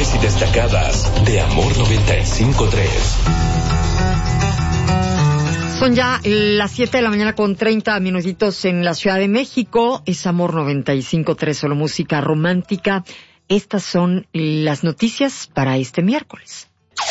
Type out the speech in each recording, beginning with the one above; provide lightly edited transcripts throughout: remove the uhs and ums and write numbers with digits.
breves y destacadas de Amor 95.3. Son ya las 7 de la mañana con 30 minutitos en la Ciudad de México. Es Amor 95.3, solo música romántica. Estas son las noticias para este miércoles.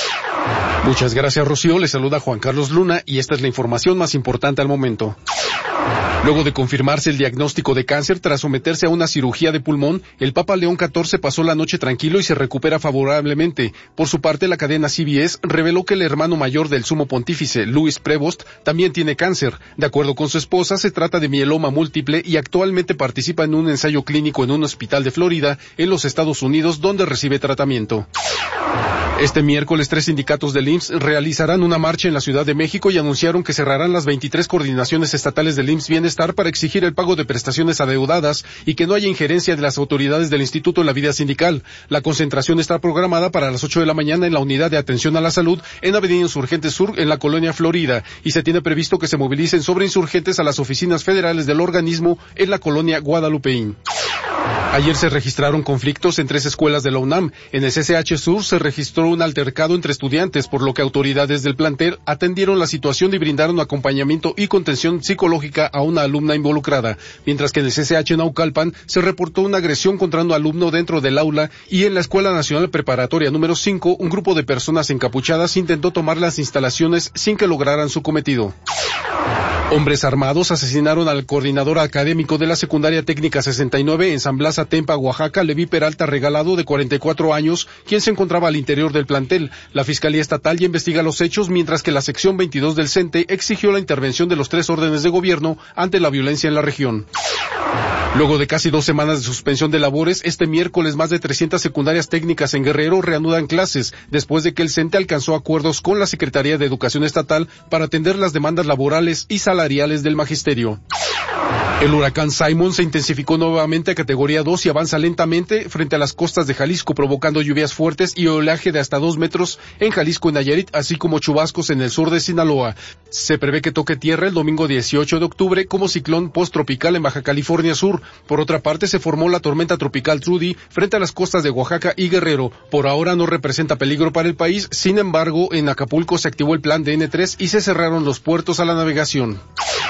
Muchas gracias, Rocío. Le saluda Juan Carlos Luna y esta es la información más importante al momento. Luego de confirmarse el diagnóstico de cáncer tras someterse a una cirugía de pulmón, el Papa León XIV pasó la noche tranquilo y se recupera favorablemente. Por su parte, la cadena CBS reveló que el hermano mayor del sumo pontífice, Luis Prevost, también tiene cáncer. De acuerdo con su esposa, se trata de mieloma múltiple y actualmente participa en un ensayo clínico en un hospital de Florida, en los Estados Unidos, donde recibe tratamiento. Este miércoles, 3 sindicatos del IMSS realizarán una marcha en la Ciudad de México y anunciaron que cerrarán las 23 coordinaciones estatales del IMSS Bienestar para exigir el pago de prestaciones adeudadas y que no haya injerencia de las autoridades del instituto en la vida sindical. La concentración está programada para las 8 de la mañana en la Unidad de Atención a la Salud en Avenida Insurgentes Sur, en la Colonia Florida, y se tiene previsto que se movilicen sobre insurgentes a las oficinas federales del organismo en la Colonia Guadalupeín. Ayer se registraron conflictos en 3 escuelas de la UNAM. En el CCH Sur se registró un altercado entre estudiantes, por lo que autoridades del plantel atendieron la situación y brindaron acompañamiento y contención psicológica a una alumna involucrada, mientras que en el CCH Naucalpan se reportó una agresión contra un alumno dentro del aula y en la Escuela Nacional Preparatoria número 5, un grupo de personas encapuchadas intentó tomar las instalaciones sin que lograran su cometido. Hombres armados asesinaron al coordinador académico de la Secundaria Técnica 69 en San Blas Atempa, Oaxaca, Leví Peralta Regalado, de 44 años, quien se encontraba al interior del plantel. La Fiscalía Estatal ya investiga los hechos, mientras que la sección 22 del CENTE exigió la intervención de los 3 órdenes de gobierno ante la violencia en la región. Luego de casi 2 semanas de suspensión de labores, este miércoles más de 300 secundarias técnicas en Guerrero reanudan clases, después de que el CENTE alcanzó acuerdos con la Secretaría de Educación Estatal para atender las demandas laborales y salariales del magisterio. El huracán Simon se intensificó nuevamente a categoría 2 y avanza lentamente frente a las costas de Jalisco, provocando lluvias fuertes y oleaje de hasta 2 metros en Jalisco y Nayarit, así como chubascos en el sur de Sinaloa. Se prevé que toque tierra el domingo 18 de octubre como ciclón posttropical en Baja California Sur. Por otra parte, se formó la tormenta tropical Trudy frente a las costas de Oaxaca y Guerrero. Por ahora no representa peligro para el país, sin embargo, en Acapulco se activó el plan de N3 y se cerraron los puertos a la navegación.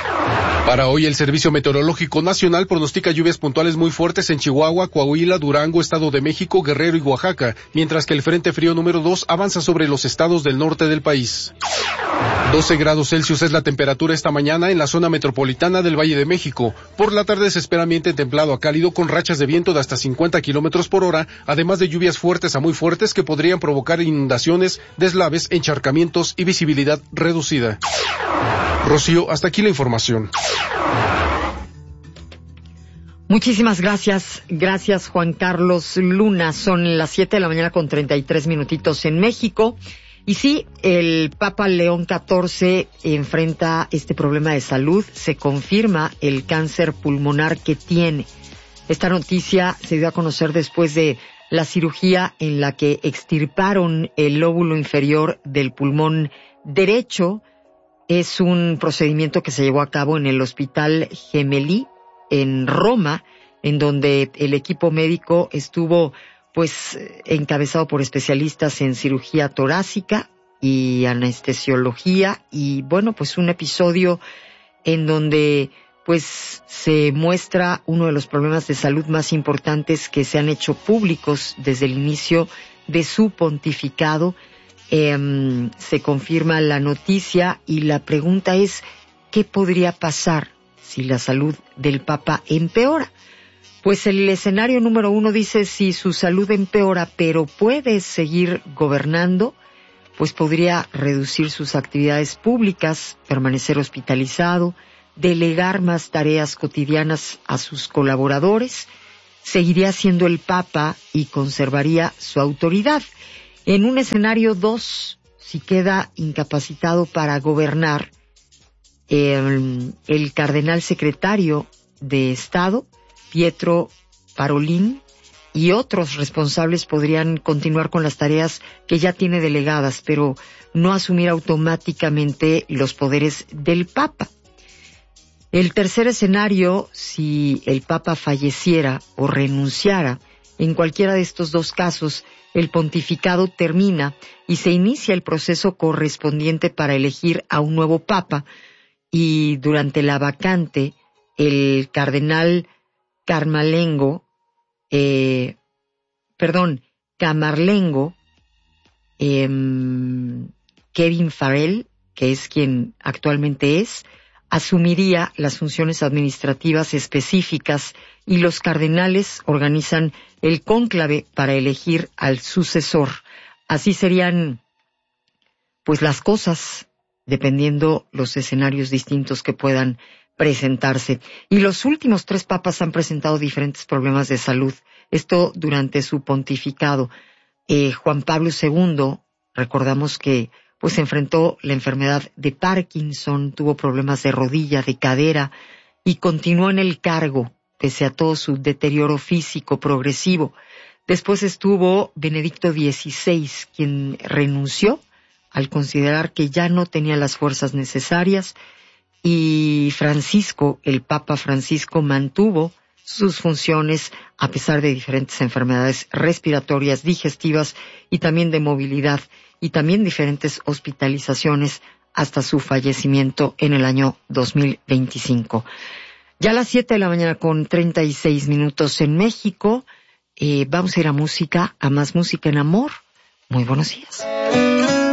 Para hoy, el Servicio Meteorológico Nacional pronostica lluvias puntuales muy fuertes en Chihuahua, Coahuila, Durango, Estado de México, Guerrero y Oaxaca, mientras que el Frente Frío número 2 avanza sobre los estados del norte del país. 12 grados Celsius es la temperatura esta mañana en la zona metropolitana del Valle de México. Por la tarde se espera ambiente templado a cálido con rachas de viento de hasta 50 kilómetros por hora, además de lluvias fuertes a muy fuertes que podrían provocar inundaciones, deslaves, encharcamientos y visibilidad reducida. Rocío, hasta aquí la información. Muchísimas gracias. Gracias, Juan Carlos Luna. Son las 7 de la mañana con 33 minutitos en México. Y sí, el Papa León XIV enfrenta este problema de salud. Se confirma el cáncer pulmonar que tiene. Esta noticia se dio a conocer después de la cirugía en la que extirparon el lóbulo inferior del pulmón derecho. Es un procedimiento que se llevó a cabo en el Hospital Gemelli en Roma, en donde el equipo médico estuvo encabezado por especialistas en cirugía torácica y anestesiología, y un episodio en donde se muestra uno de los problemas de salud más importantes que se han hecho públicos desde el inicio de su pontificado. Se confirma la noticia y la pregunta es, ¿qué podría pasar si la salud del Papa empeora? Pues el escenario número 1 dice, si su salud empeora pero puede seguir gobernando, pues podría reducir sus actividades públicas, permanecer hospitalizado, delegar más tareas cotidianas a sus colaboradores, seguiría siendo el Papa y conservaría su autoridad. En un escenario 2, si queda incapacitado para gobernar, el cardenal secretario de Estado, Pietro Parolin, y otros responsables podrían continuar con las tareas que ya tiene delegadas, pero no asumir automáticamente los poderes del Papa. El tercer escenario, si el Papa falleciera o renunciara, en cualquiera de estos 2 casos, el pontificado termina y se inicia el proceso correspondiente para elegir a un nuevo papa, y durante la vacante el cardenal Camarlengo, Kevin Farrell, que es quien actualmente es, asumiría las funciones administrativas específicas, y los cardenales organizan el cónclave para elegir al sucesor. Así serían, pues, las cosas, dependiendo los escenarios distintos que puedan presentarse. Y los últimos 3 papas han presentado diferentes problemas de salud. Esto durante su pontificado. Juan Pablo II, recordamos que pues enfrentó la enfermedad de Parkinson, tuvo problemas de rodilla, de cadera, y continuó en el cargo pese a todo su deterioro físico progresivo. Después estuvo Benedicto XVI, quien renunció al considerar que ya no tenía las fuerzas necesarias, y Francisco, el Papa Francisco, mantuvo sus funciones a pesar de diferentes enfermedades respiratorias, digestivas y también de movilidad, y también diferentes hospitalizaciones hasta su fallecimiento en el año 2025. Ya a las 7 de la mañana con 36 minutos en México, vamos a ir a música, a más música en amor. Muy buenos días.